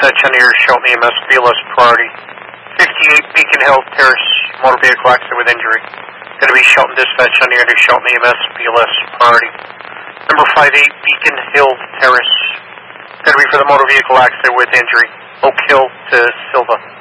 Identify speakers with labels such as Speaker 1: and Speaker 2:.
Speaker 1: dispatch on your Shelton EMS BLS priority. 58 Beacon Hill Terrace, motor vehicle accident with injury. Going to be Shelton dispatch on your Shelton EMS BLS priority. Number 58 Beacon Hill Terrace. Going to be for the motor vehicle accident with injury. Oak Hill to Silva.